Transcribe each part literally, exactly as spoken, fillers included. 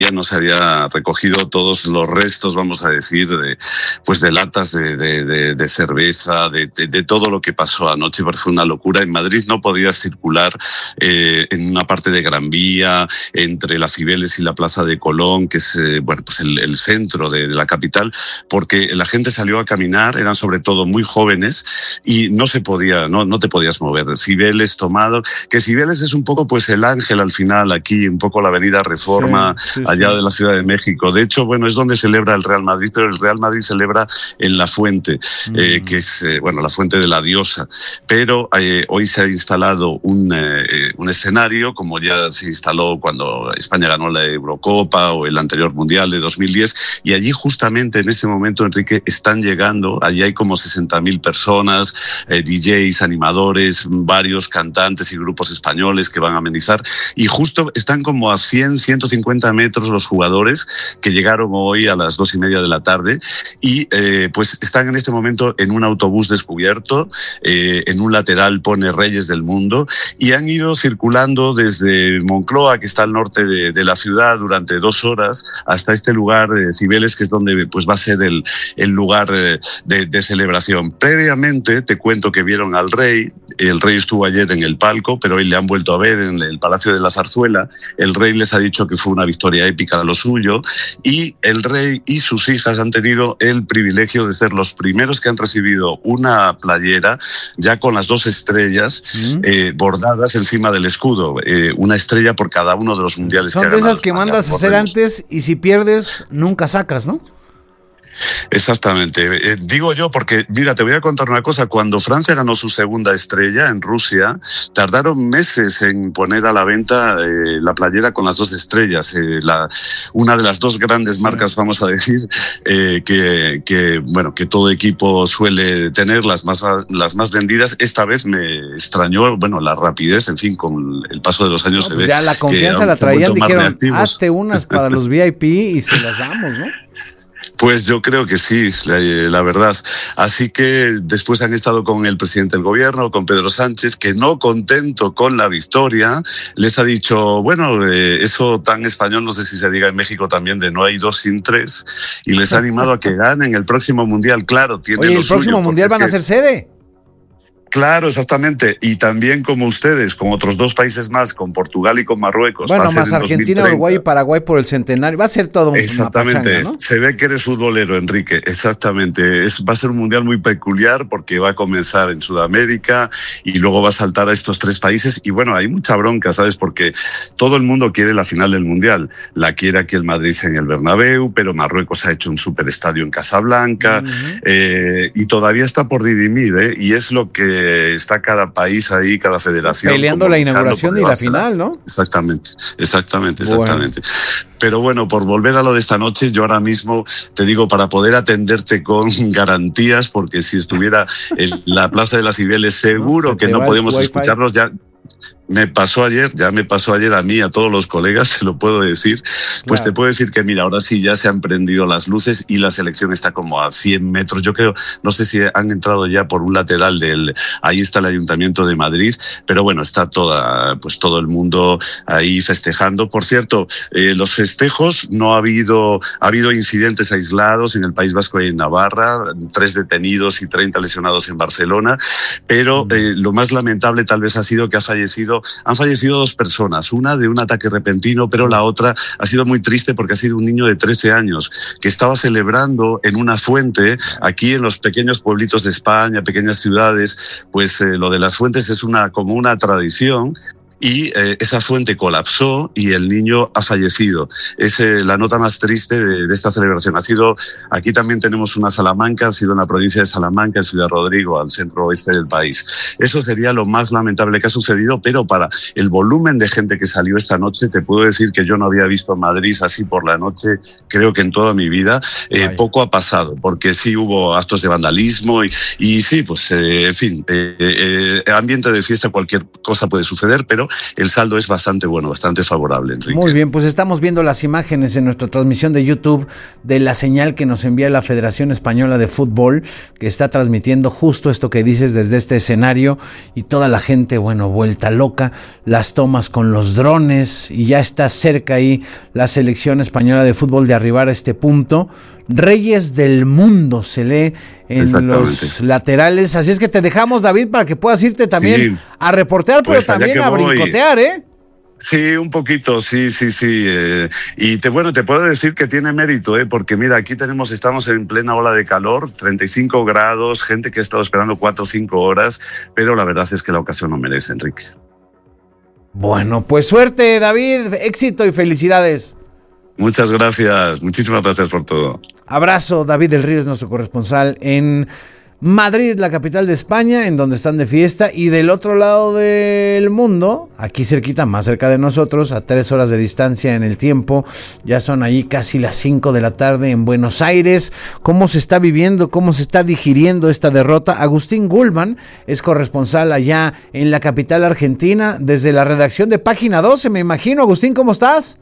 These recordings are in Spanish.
ya no se había recogido todos los restos, vamos a decir, de, pues de latas de, de, de, de cerveza, de, de, de todo lo que pasó anoche, porque fue una locura. En Madrid no podías circular eh, en una parte de Gran Vía, entre las Cibeles y la Plaza de Colón, que es eh, bueno, pues el, el centro de, de la capital, porque la gente salió a caminar, eran sobre todo muy jóvenes, y no se podía, no, no te podías mover. Cibeles tomado, que Cibeles es un poco pues el ángel al final, aquí, un poco la avenida Reforma, sí, sí, allá de la Ciudad de México. De hecho, bueno, es donde celebra el Real Madrid, pero el Real Madrid celebra en La Fuente, mm. eh, que es, eh, bueno, la Fuente de la Diosa. Pero eh, hoy se ha instalado un, eh, un escenario, como ya se instaló cuando España ganó la Eurocopa o el anterior Mundial de dos mil diez, y allí justamente en este momento, Enrique, están llegando, allí hay como sesenta mil personas, eh, D Js, animadores, varios cantantes y grupos españoles que van a amenizar, y justo están como a cien, ciento cincuenta metros los jugadores que llegaron hoy a las dos y media de la tarde y eh, pues están en este momento en un autobús descubierto, eh, en un lateral pone Reyes del Mundo, y han ido circulando desde Moncloa, que está al norte de, de la ciudad, durante dos horas hasta este lugar, eh, Cibeles, que es donde pues va a ser el, el lugar eh, de, de celebración. Previamente te cuento que vieron al rey, el rey estuvo ayer en el palco, pero hoy le han vuelto a ver en el Palacio de la Zarzuela. El rey les ha dicho que fue una victoria épica lo suyo, y el rey y sus hijas han tenido el privilegio de ser los primeros que han recibido una playera ya con las dos estrellas mm. eh, bordadas encima del escudo, eh, una estrella por cada uno de los mundiales. Son que ha de ganado esas que España, mandas a hacer antes, y si pierdes nunca sacas, ¿no? Exactamente. Eh, digo yo porque, mira, te voy a contar una cosa. Cuando Francia ganó su segunda estrella en Rusia, tardaron meses en poner a la venta eh, la playera con las dos estrellas. Eh, la, una de las dos grandes marcas, vamos a decir, eh, que, que, bueno, que todo equipo suele tener, las más, las más vendidas. Esta vez me extrañó, bueno, la rapidez, en fin, con el paso de los años no, se pues ve. Ya la confianza la traían, dijeron, hazte unas para los V I P y se las damos, ¿no? Pues yo creo que sí, la, la verdad. Así que después han estado con el presidente del gobierno, con Pedro Sánchez, que no contento con la victoria, les ha dicho, bueno, eh, eso tan español, no sé si se diga en México también, de no hay dos sin tres, y les ha animado a que ganen el próximo Mundial. Claro, tiene Oye, lo el próximo suyo, Mundial van a ser sede. Claro, exactamente. Y también como ustedes, con otros dos países más, con Portugal y con Marruecos. Bueno, más Argentina, Uruguay y Paraguay por el centenario. Va a ser todo un Exactamente. Una pachanga, ¿no? Se ve que eres futbolero, Enrique. Exactamente. Es, va a ser un mundial muy peculiar porque va a comenzar en Sudamérica y luego va a saltar a estos tres países. Y bueno, hay mucha bronca, ¿sabes? Porque todo el mundo quiere la final del mundial. La quiere aquí el Madrid en el Bernabéu, pero Marruecos ha hecho un superestadio en Casablanca uh-huh. eh, y todavía está por dirimir, ¿eh? Y es lo que está cada país ahí, cada federación peleando la inauguración y la final, ¿no? Exactamente, exactamente, exactamente. Bueno. Pero bueno, por volver a lo de esta noche, yo ahora mismo te digo, para poder atenderte con garantías, porque si estuviera en la Plaza de las Cibeles, seguro no, que no podemos escucharlos ya. Me pasó ayer, ya me pasó ayer a mí, a todos los colegas, te lo puedo decir, pues claro. Te puedo decir que mira, ahora sí ya se han prendido las luces y la selección está como a cien metros, yo creo, no sé si han entrado ya por un lateral del, ahí está el Ayuntamiento de Madrid, pero bueno, está toda, pues todo el mundo ahí festejando. Por cierto, eh, los festejos no ha habido, ha habido incidentes aislados en el País Vasco y en Navarra, tres detenidos y treinta lesionados en Barcelona, pero eh, lo más lamentable tal vez ha sido que ha fallecido Han fallecido dos personas, una de un ataque repentino, pero la otra ha sido muy triste porque ha sido un niño de trece años que estaba celebrando en una fuente, aquí en los pequeños pueblitos de España, pequeñas ciudades, pues eh, lo de las fuentes es una, como una tradición. Y eh, esa fuente colapsó y el niño ha fallecido. Es eh, la nota más triste de, de esta celebración. Ha sido, aquí también tenemos una Salamanca, ha sido en la provincia de Salamanca, en Ciudad Rodrigo, al centro oeste del país. Eso sería lo más lamentable que ha sucedido, pero para el volumen de gente que salió esta noche, te puedo decir que yo no había visto Madrid así por la noche, creo que en toda mi vida. Eh, poco ha pasado, porque sí hubo actos de vandalismo y, y sí, pues, eh, en fin, eh, eh, ambiente de fiesta, cualquier cosa puede suceder, pero el saldo es bastante bueno, bastante favorable, Enrique. Muy bien, pues estamos viendo las imágenes en nuestra transmisión de YouTube de la señal que nos envía la Federación Española de Fútbol, que está transmitiendo justo esto que dices desde este escenario, y toda la gente, bueno, vuelta loca, las tomas con los drones, y ya está cerca ahí la Selección Española de Fútbol de arribar a este punto. Reyes del mundo se lee en los laterales, así es que te dejamos, David, para que puedas irte también sí. a reportear, pero pues también a brincotear, ¿eh? Sí, un poquito, sí, sí, sí. Eh, y te, bueno, te puedo decir que tiene mérito, ¿eh? Porque mira, aquí tenemos, estamos en plena ola de calor, treinta y cinco grados, gente que ha estado esperando cuatro o cinco horas, pero la verdad es que la ocasión no merece, Enrique. Bueno, pues suerte, David, éxito y felicidades. Muchas gracias, muchísimas gracias por todo. Abrazo, David del Río es nuestro corresponsal en Madrid, la capital de España, en donde están de fiesta, y del otro lado del mundo, aquí cerquita, más cerca de nosotros, a tres horas de distancia en el tiempo, ya son ahí casi las cinco de la tarde en Buenos Aires. ¿Cómo se está viviendo, cómo se está digiriendo esta derrota? Agustín Gulman es corresponsal allá en la capital argentina, desde la redacción de Página doce, me imagino. Agustín, ¿cómo estás?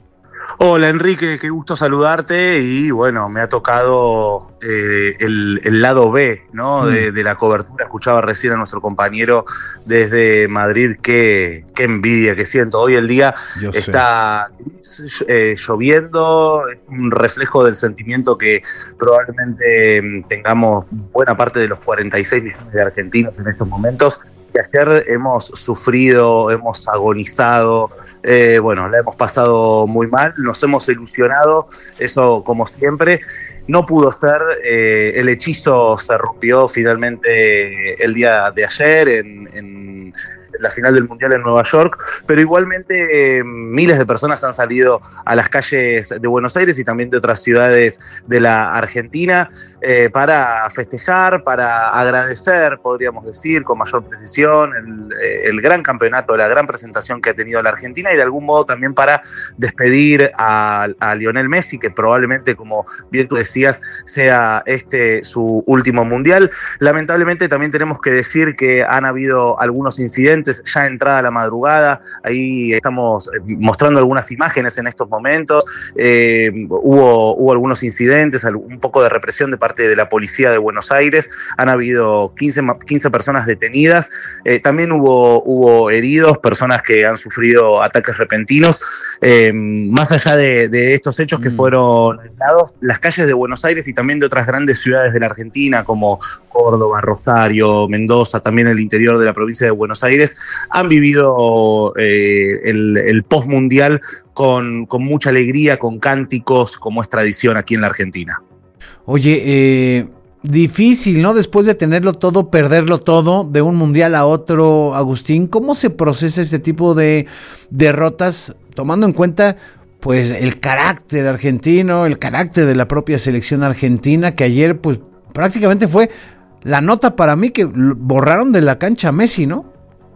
Hola Enrique, qué gusto saludarte, y bueno, me ha tocado eh, el, el lado B, ¿no? de, de la cobertura. Escuchaba recién a nuestro compañero desde Madrid, qué, qué envidia que siento. Hoy el día Yo está eh, lloviendo, es un reflejo del sentimiento que probablemente tengamos buena parte de los cuarenta y seis millones de argentinos en estos momentos, que ayer hemos sufrido, hemos agonizado, eh, bueno, la hemos pasado muy mal, nos hemos ilusionado, eso como siempre. No pudo ser, eh, el hechizo se rompió finalmente el día de ayer en, en la final del Mundial en Nueva York, pero igualmente eh, miles de personas han salido a las calles de Buenos Aires y también de otras ciudades de la Argentina eh, para festejar, para agradecer, podríamos decir, con mayor precisión, el, el gran campeonato, la gran presentación que ha tenido la Argentina, y de algún modo también para despedir a, a Lionel Messi, que probablemente, como bien tú decías, sea este su último Mundial. Lamentablemente también tenemos que decir que han habido algunos incidentes ya entrada la madrugada. Ahí estamos mostrando algunas imágenes en estos momentos. Eh, hubo, hubo algunos incidentes, un poco de represión de parte de la policía de Buenos Aires. Han habido quince, quince personas detenidas. Eh, también hubo, hubo heridos, personas que han sufrido ataques repentinos. Eh, más allá de, de estos hechos que fueron aislados, las calles de Buenos Aires y también de otras grandes ciudades de la Argentina, como Córdoba, Rosario, Mendoza, también el interior de la provincia de Buenos Aires, han vivido eh, el, el post-mundial con, con mucha alegría, con cánticos, como es tradición aquí en la Argentina. Oye, eh, difícil, ¿no? Después de tenerlo todo, perderlo todo, de un mundial a otro, Agustín, ¿cómo se procesa este tipo de derrotas, tomando en cuenta pues el carácter argentino, el carácter de la propia selección argentina, que ayer pues prácticamente fue la nota para mí que borraron de la cancha a Messi, ¿no?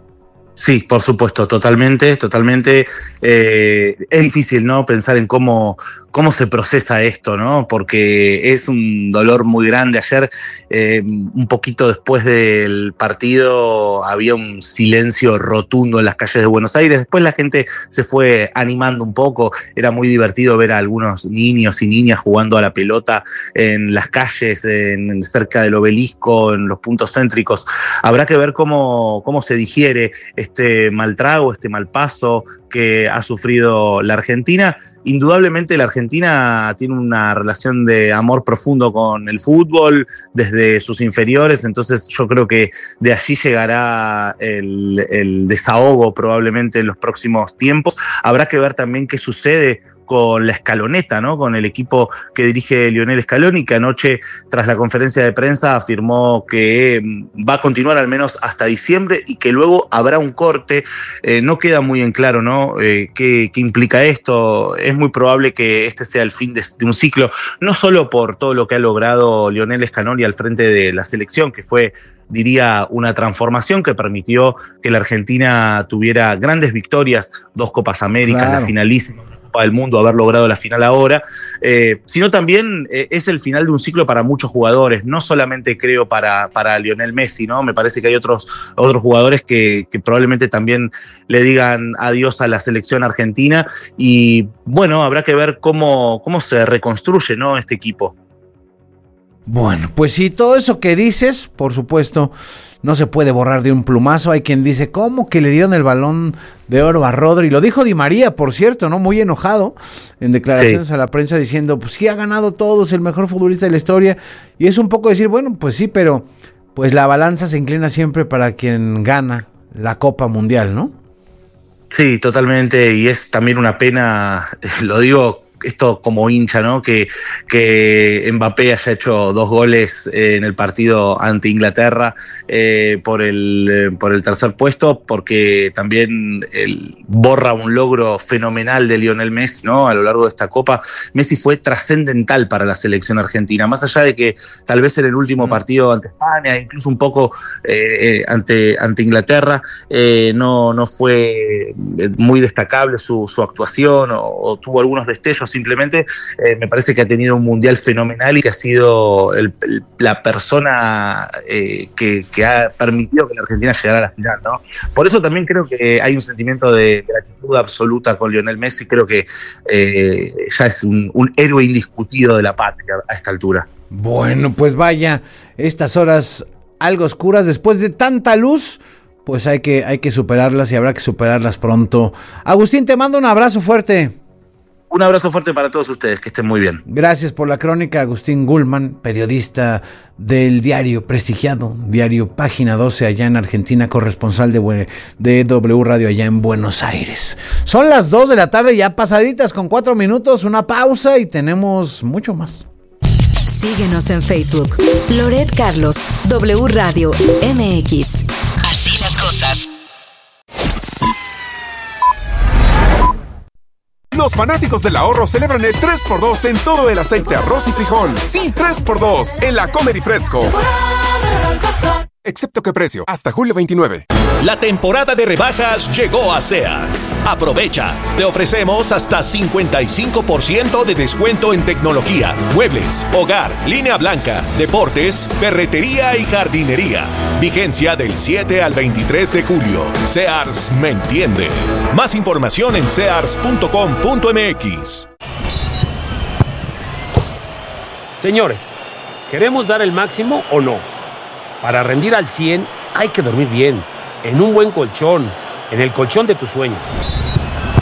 Sí, por supuesto, totalmente, totalmente. Eh, es difícil, ¿no? Pensar en cómo, cómo se procesa esto, ¿no? Porque es un dolor muy grande. Ayer, eh, un poquito después del partido, había un silencio rotundo en las calles de Buenos Aires. Después la gente se fue animando un poco. Era muy divertido ver a algunos niños y niñas jugando a la pelota en las calles, en, cerca del obelisco, en los puntos céntricos. Habrá que ver cómo, cómo se digiere este mal trago, este mal paso que ha sufrido la Argentina. Indudablemente la Argentina tiene una relación de amor profundo con el fútbol desde sus inferiores, entonces yo creo que de allí llegará el, el desahogo probablemente en los próximos tiempos. Habrá que ver también qué sucede con la escaloneta, ¿no? Con el equipo que dirige Lionel Scaloni, que anoche, tras la conferencia de prensa, afirmó que va a continuar al menos hasta diciembre y que luego habrá un corte. Eh, no queda muy en claro, ¿no? Eh, ¿qué, qué implica esto? Es muy probable que este sea el fin de, de un ciclo, no solo por todo lo que ha logrado Lionel Scaloni al frente de la selección, que fue, diría, una transformación que permitió que la Argentina tuviera grandes victorias, dos Copas Américas, claro, la finalísima Copa del Mundo haber logrado la final ahora, eh, sino también eh, es el final de un ciclo para muchos jugadores, no solamente creo para, para Lionel Messi, ¿no? Me parece que hay otros, otros jugadores que, que probablemente también le digan adiós a la selección argentina y bueno, habrá que ver cómo, cómo se reconstruye, ¿no?, este equipo. Bueno, pues sí, todo eso que dices, por supuesto, no se puede borrar de un plumazo. Hay quien dice, ¿cómo que le dieron el balón de oro a Rodri? Lo dijo Di María, por cierto, ¿no? Muy enojado en declaraciones sí. a la prensa diciendo, pues sí ha ganado todo, es el mejor futbolista de la historia. Y es un poco decir, bueno, pues sí, pero pues la balanza se inclina siempre para quien gana la Copa Mundial, ¿no? Sí, totalmente, y es también una pena, lo digo esto como hincha, ¿no? Que, que Mbappé haya hecho dos goles en el partido ante Inglaterra eh, por, el, por el tercer puesto, porque también el, borra un logro fenomenal de Lionel Messi, ¿no? A lo largo de esta Copa. Messi fue trascendental para la selección argentina, más allá de que tal vez en el último partido ante España, incluso un poco eh, ante, ante Inglaterra, eh, no, no fue muy destacable su, su actuación o, o tuvo algunos destellos. Simplemente eh, me parece que ha tenido un mundial fenomenal y que ha sido el, el, la persona eh, que, que ha permitido que la Argentina llegara a la final, ¿no? Por eso también creo que hay un sentimiento de gratitud absoluta con Lionel Messi. Creo que eh, ya es un, un héroe indiscutido de la patria a esta altura. Bueno, pues vaya, estas horas algo oscuras después de tanta luz, pues hay que, hay que superarlas y habrá que superarlas pronto. Agustín, te mando un abrazo fuerte. Un abrazo fuerte para todos ustedes, que estén muy bien. Gracias por la crónica, Agustín Gulman, periodista del diario prestigiado, diario Página doce allá en Argentina, corresponsal de, de W Radio allá en Buenos Aires. Son las dos de la tarde ya pasaditas con cuatro minutos, una pausa y tenemos mucho más. Síguenos en Facebook, Loret Carlos, W Radio M X. Así las cosas. Los fanáticos del ahorro celebran el tres por dos en todo el aceite, arroz y frijol. Sí, tres por dos en la Comer y Fresco. Excepto que precio, hasta julio veintinueve. La temporada de rebajas llegó a Sears. Aprovecha. Te ofrecemos hasta cincuenta y cinco por ciento de descuento en tecnología, muebles, hogar, línea blanca, deportes, ferretería y jardinería. Vigencia del siete al veintitrés de julio. Sears me entiende. Más información en sears punto com punto m x. Señores, ¿queremos dar el máximo o no? Para rendir al cien hay que dormir bien, en un buen colchón, en el colchón de tus sueños.